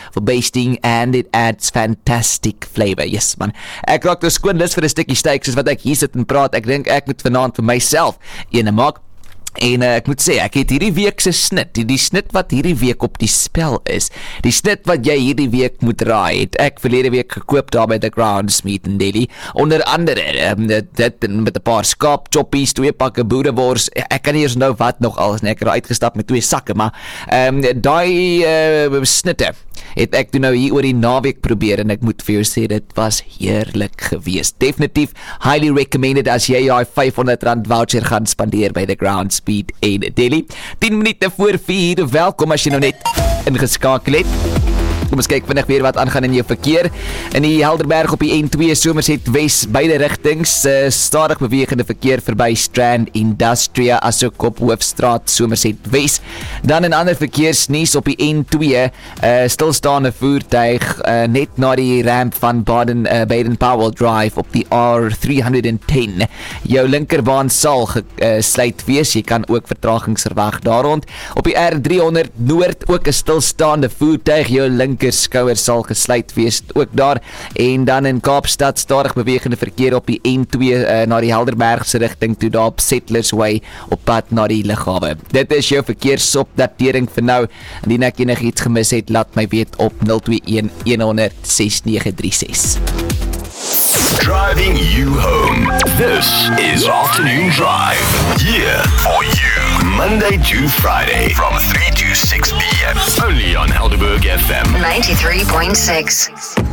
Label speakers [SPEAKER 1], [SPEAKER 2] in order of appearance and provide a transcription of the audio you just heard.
[SPEAKER 1] for basting and it adds fantastic flavor. Yes man, ek raak nou skoonlus vir 'n stukkie steak soos wat ek hier sit en praat. Ek dink ek moet vanaand vir myself ene maak. En ek moet sê, ek het hierdie week se snit, die snit wat hierdie week op die spel is, die snit wat jy hierdie week moet raai, het ek verlede week gekoop daar by The Grounds Meat in Delhi, onder andere dit met 'n paar skaap choppies, 2 pakke boerewors, ek kan nie eens nou wat nog alles nie, ek het er uitgestap met 2 sakke, maar daai snitte het ek nou hier oor die naweek probeer en ek moet vir jou sê, dit was heerlik geweest. Definitief highly recommended as jy jou R500 voucher gaan spandeer by The Ground Speed in Delhi. 10 minute voor 4, welkom as jy nou net ingeskakel het. Kom ons kyk vinnig weer wat aangaan in jou verkeer. In die Helderberg op die N2 Somerset Wes, beide rigtings, stadig bewegende verkeer verby Strand Industria, asook op Hoofstraat Somerset Wes. Dan in ander verkeersnuus op die N2, stilstaande voertuig net na die ramp van Baden-Powell Drive op die R310. Jou linkerbaan sal gesluit wees, jy kan ook vertragings verwag daar rond. Op die R300 Noord ook 'n stilstaande voertuig, jou linkerskouer sal gesluit wees ook daar. En dan in Kaapstad stadig bewegende verkeer op die N2 na die Helderbergse rigting toe daar op Settlers Way op pad na die lughawe. Dit is jou verkeersopdatering vir nou. Indien ek enigiets gemis het, laat my weet op 021 100 6936.
[SPEAKER 2] Driving you home. This is Afternoon Drive. Here for you. Monday to Friday from 3 to 6 p.m. Only on Helderberg FM
[SPEAKER 3] 93.6.